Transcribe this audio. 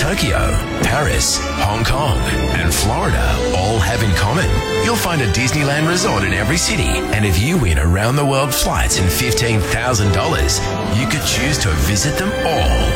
Tokyo, Paris, Hong Kong, and Florida all have in common. You'll find a Disneyland resort in every city, and if you win around-the-world flights and $15,000, you could choose to visit them all.